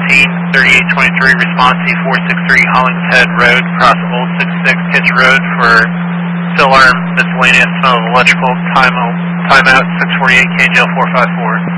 3823, response C463 Hollingshead Road, across Old 66 Kitch Road for fill alarm miscellaneous smell of electrical, timeout 648 KGL 454.